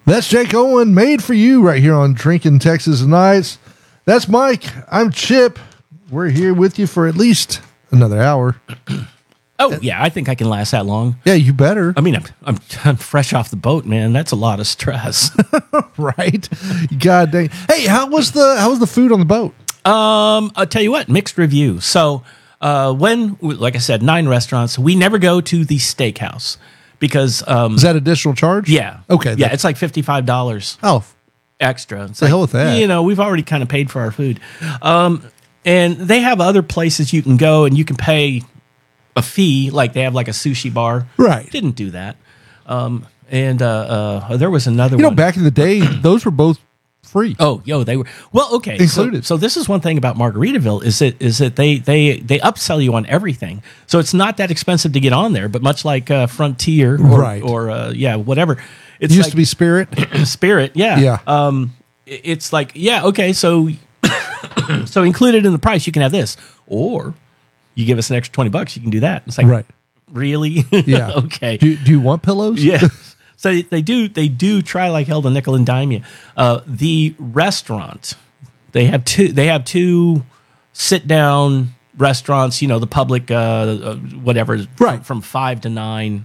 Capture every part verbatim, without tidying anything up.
That's Jake Owen, made for you right here on Drinking Texas Nights. That's Mike. I'm Chip. We're here with you for at least another hour. Oh, yeah, I think I can last that long. Yeah, you better. I mean, I'm, I'm, I'm fresh off the boat, man. That's a lot of stress. Right? God dang. Hey, how was the how was the food on the boat? Um, I'll tell you what, mixed review. So uh, when, like I said, nine restaurants, we never go to the steakhouse because... Um, Is that additional charge? Yeah. Okay. Yeah, it's like fifty-five dollars Oh. extra. It's the like, hell with that. You know, we've already kind of paid for our food. Um, and they have other places you can go and you can pay a fee, like they have like a sushi bar. Right. Didn't do that. Um, and uh, uh, there was another You know, one. back in the day, those were both free. Oh, yo, they were well, okay. Included. So, so this is one thing about Margaritaville is that is that they they they upsell you on everything. So it's not that expensive to get on there, but much like uh, Frontier, or, Right. or uh, yeah, whatever. It It's used like, to be Spirit. Spirit, yeah, Yeah. Um, it- it's like yeah, okay, so so included in the price, you can have this, or you give us an extra twenty bucks, you can do that. It's like Right. really, Yeah. okay. Do, do you want pillows? Yeah. So they do they do try like hell to nickel and dime you. Uh, the restaurant, they have two they have two sit down restaurants. You know, the public uh, uh, whatever, Right. from, from five to nine.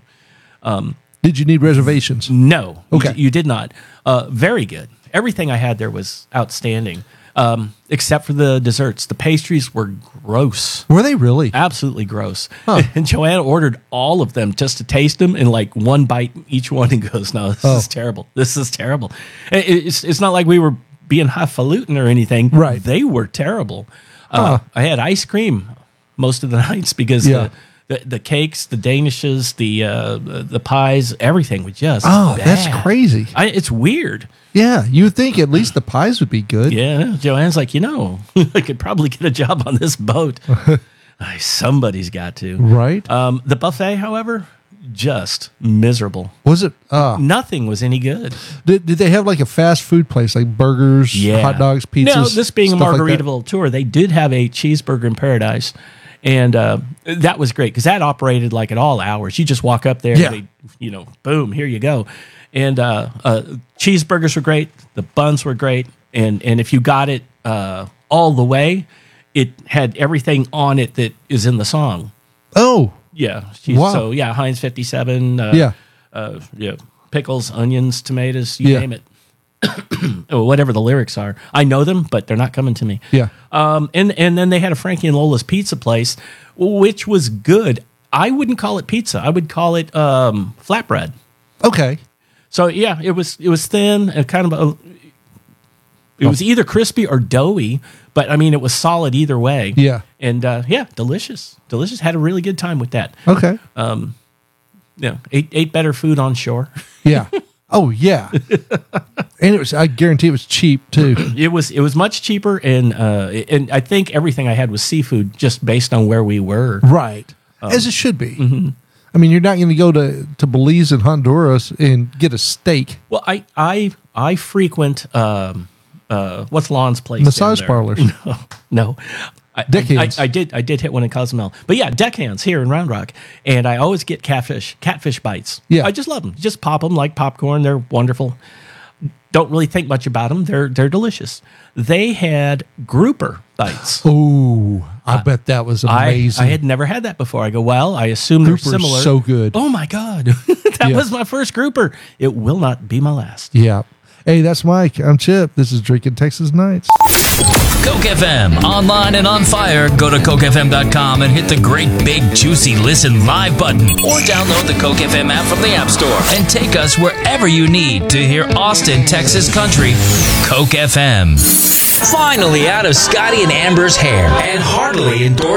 Did you need reservations? No, you- Okay. you, did not. Uh, very good. Everything I had there was outstanding, um, except for the desserts. The pastries were gross. Were they really? Absolutely gross. Huh. And Joanna ordered all of them just to taste them in like one bite each one and goes, no, this Oh. is terrible. This is terrible. It- It's, it's not like we were being highfalutin or anything. Right. They were terrible. Uh, Huh. I had ice cream most of the nights because Yeah. the, the, the cakes, the danishes, the uh, the pies, everything was just Oh, bad. that's crazy. I, it's weird. Yeah, you would think at least the pies would be good. Yeah, Joanne's like, you know, I could probably get a job on this boat. Ay, somebody's got to. Right? Um, the buffet, however, just miserable. Was it? Uh, Nothing was any good. did, did they have like a fast food place, like burgers, hot dogs, pizzas? No, this being a stuff like that? Margaritaville tour, they did have a cheeseburger in paradise. And uh, that was great because that operated like at all hours. You just walk up there, Yeah. they, you know, boom, here you go. And uh, uh, cheeseburgers were great. The buns were great. And, and if you got it uh, all the way, it had everything on it that is in the song. Oh, Yeah. Cheese- Wow. So, yeah, Heinz fifty-seven. Uh, yeah. uh, yeah, pickles, onions, tomatoes, you Yeah. name it. Or whatever the lyrics are. I know them, but they're not coming to me. Yeah. Um, and, and then they had a Frankie and Lola's pizza place, which was good. I wouldn't call it pizza. I would call it um, flatbread. Okay. So, yeah, it was it was thin and kind of a, it was either crispy or doughy, but I mean, it was solid either way. Yeah. And uh, yeah, delicious. Delicious. Had a really good time with that. Okay. Yeah, ate, ate better food on shore. Yeah. Oh, yeah. And it was, I guarantee it was cheap too. It was it was much cheaper, and uh, and I think everything I had was seafood, just based on where we were. Right. Um, As it should be. mm-hmm. I mean, you're not going to go to, to Belize and Honduras and get a steak. Well, I I I frequent um, uh, what's Lon's place? Massage down there? parlors. No, no. I, Deckhands. I, I did I did hit one in Cozumel, but yeah, deckhands here in Round Rock, and I always get catfish catfish bites. Yeah. I just love them. Just pop them like popcorn. They're wonderful. Don't really think much about them. They're they're delicious. They had grouper bites. Oh, I bet that was I, amazing. I had never had that before. I go, well, I assume they're Grouper's similar. so good. Oh my god, that Yeah. was my first grouper. It will not be my last. Yeah. Hey, that's Mike. I'm Chip. This is Drinking Texas Nights. Coke F M, online and on fire. Go to coke f m dot com and hit the great big juicy listen live button, or download the Coke F M app from the App Store and take us wherever you need to hear Austin, Texas country. Coke F M. Finally out of Scotty and Amber's hair and heartily endorsed